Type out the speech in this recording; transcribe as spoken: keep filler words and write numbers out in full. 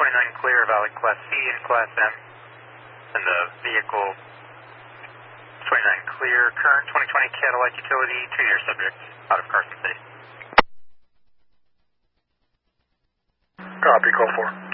twenty-nine clear, valid Class C and Class M. And the vehicle twenty-nine clear, current twenty twenty Cadillac Utility, two-year subject, out of Carson City. Copy, call four.